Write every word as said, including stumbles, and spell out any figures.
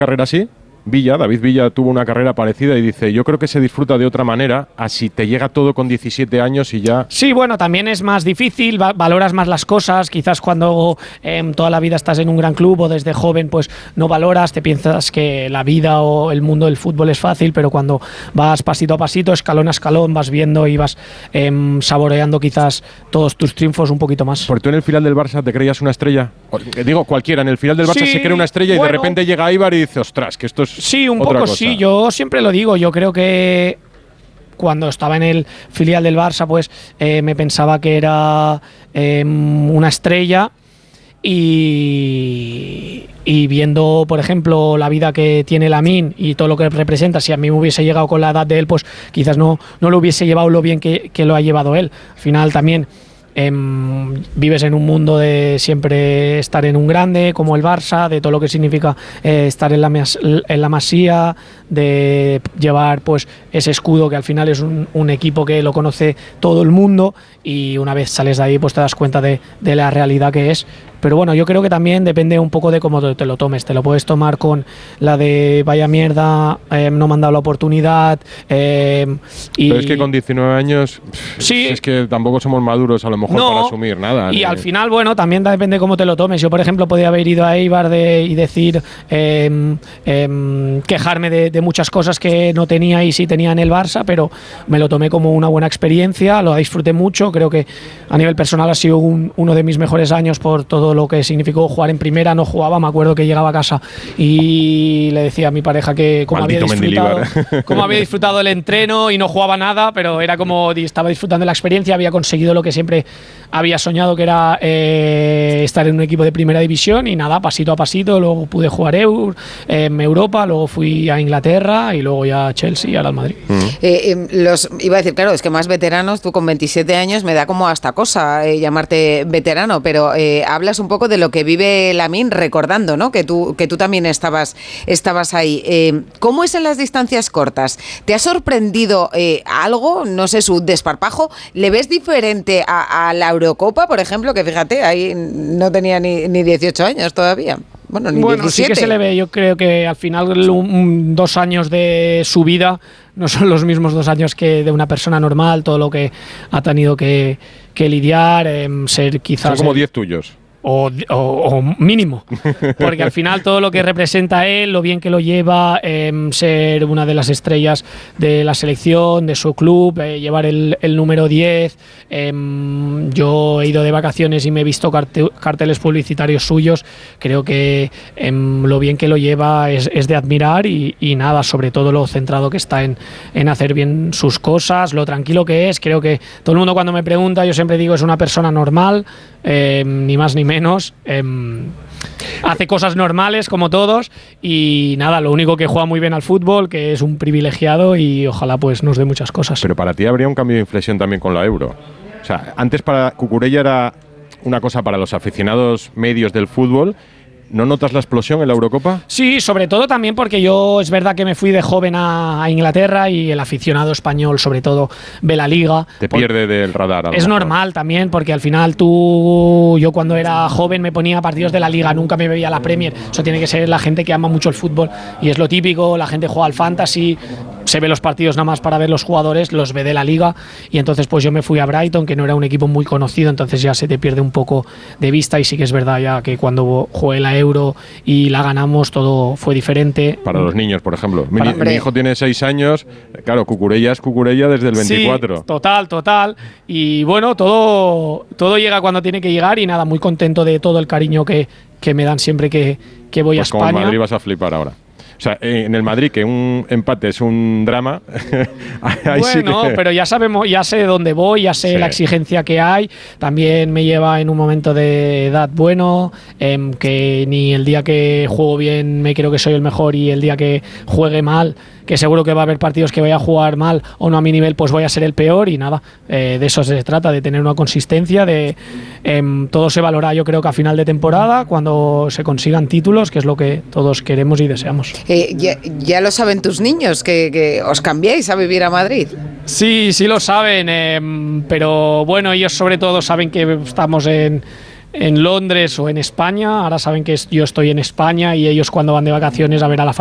carrera así. Villa, David Villa tuvo una carrera parecida y dice, yo creo que se disfruta de otra manera, así te llega todo con diecisiete años y ya... Sí, bueno, también es más difícil, va, valoras más las cosas, quizás cuando eh, toda la vida estás en un gran club o desde joven pues no valoras, te piensas que la vida o el mundo del fútbol es fácil, pero cuando vas pasito a pasito, escalón a escalón, vas viendo y vas eh, saboreando quizás todos tus triunfos un poquito más. ¿Por tú en el final del Barça te creías una estrella? O, digo, cualquiera, en el final del Barça sí, se cree una estrella bueno, y de repente llega Eibar y dice, ostras, que esto es sí, un otra poco cosa. Sí, yo siempre lo digo, yo creo que cuando estaba en el filial del Barça, pues eh, me pensaba que era eh, una estrella y, y viendo, por ejemplo, la vida que tiene Lamine y todo lo que representa, si a mí me hubiese llegado con la edad de él, pues quizás no, no lo hubiese llevado lo bien que, que lo ha llevado él. Al final también Eh, vives en un mundo de siempre estar en un grande como el Barça, de todo lo que significa eh, estar en la, en la Masía, de llevar pues ese escudo que al final es un, un equipo que lo conoce todo el mundo, y una vez sales de ahí pues te das cuenta de, de la realidad que es. Pero bueno, yo creo que también depende un poco de cómo te lo tomes. Te lo puedes tomar con la de vaya mierda, eh, no me han dado la oportunidad. Eh, y Pero es que con diecinueve años, sí, es que tampoco somos maduros a lo mejor no, para asumir nada. Y ni... al final, bueno, también depende cómo te lo tomes. Yo, por ejemplo, podía haber ido a Eibar de, y decir, eh, eh, quejarme de, de muchas cosas que no tenía y sí tenía en el Barça, pero me lo tomé como una buena experiencia, lo disfruté mucho. Creo que a nivel personal ha sido un, uno de mis mejores años por todo lo que significó jugar en primera. No jugaba, me acuerdo que llegaba a casa y le decía a mi pareja que cómo había disfrutado, cómo había disfrutado el entreno y no jugaba nada, pero era como estaba disfrutando la experiencia, había conseguido lo que siempre había soñado, que era eh, estar en un equipo de primera división, y nada, pasito a pasito, luego pude jugar Euro, eh, en Europa, luego fui a Inglaterra y luego ya a Chelsea y ahora al Madrid. Mm. Eh, eh, los, iba a decir, claro, es que más veteranos, tú con veintisiete años me da como hasta cosa eh, llamarte veterano, pero eh, hablas un poco de lo que vive Lamine, recordando, ¿no? Que tú, que tú también estabas, estabas ahí. Eh, ¿Cómo es en las distancias cortas? ¿Te ha sorprendido eh, algo? No sé, su desparpajo. ¿Le ves diferente a, a la Eurocopa, por ejemplo? Que fíjate, ahí no tenía ni, ni dieciocho años todavía. Bueno, ni bueno, diecisiete. Sí que se le ve. Yo creo que al final un, un, dos años de su vida no son los mismos dos años que de una persona normal. Todo lo que ha tenido que, que lidiar, eh, ser quizás... Son como diez tuyos. O, o, o mínimo, porque al final todo lo que representa él, lo bien que lo lleva, eh, ser una de las estrellas de la selección, de su club, eh, llevar el, el número diez. Eh, yo he ido de vacaciones y me he visto carte, carteles publicitarios suyos. Creo que eh, lo bien que lo lleva es, es de admirar, y, y nada, sobre todo lo centrado que está en, en hacer bien sus cosas, lo tranquilo que es. Creo que todo el mundo, cuando me pregunta, yo siempre digo, es una persona normal, eh, ni más ni menos, eh, hace cosas normales como todos, y nada, lo único que juega muy bien al fútbol, que es un privilegiado, y ojalá pues nos dé muchas cosas. Pero para ti habría un cambio de inflexión también con la Euro. O sea, antes para Cucurella era una cosa para los aficionados medios del fútbol. ¿No notas la explosión en la Eurocopa? Sí, sobre todo también porque yo es verdad que me fui de joven a, a Inglaterra, y el aficionado español sobre todo ve la Liga. Te pierde del radar. Es normal también, porque al final tú, yo cuando era joven me ponía partidos de la Liga, nunca me veía la Premier. Eso tiene que ser la gente que ama mucho el fútbol, y es lo típico, la gente juega al fantasy, se ve los partidos nada más para ver los jugadores, los ve de la Liga, y entonces pues yo me fui a Brighton, que no era un equipo muy conocido, entonces ya se te pierde un poco de vista, y sí que es verdad ya que cuando jugué la Euro y la ganamos, todo fue diferente. Para los niños, por ejemplo. Mi, Para, mi hijo tiene seis años, claro, Cucurella es Cucurella desde el veinticuatro. Sí, total, total. Y bueno, todo, todo llega cuando tiene que llegar, y nada, muy contento de todo el cariño que, que me dan siempre que, que voy pues a España. Como en Madrid vas a flipar ahora. O sea, en el Madrid, que un empate es un drama. Ahí bueno, sí que... pero ya sabemos, ya sé dónde voy, ya sé sí. la exigencia que hay. También me lleva en un momento de edad bueno, eh, que ni el día que juego bien me creo que soy el mejor, y el día que juegue mal, que seguro que va a haber partidos que voy a jugar mal o no a mi nivel, pues voy a ser el peor, y nada, eh, de eso se trata, de tener una consistencia, de eh, todo se valora, yo creo que a final de temporada, cuando se consigan títulos, que es lo que todos queremos y deseamos. Eh, ya, ya lo saben tus niños, que, que os cambiéis a vivir a Madrid. Sí, sí lo saben, eh, pero bueno, ellos sobre todo saben que estamos en en Londres o en España. Ahora saben que yo estoy en España y ellos cuando van de vacaciones a ver a la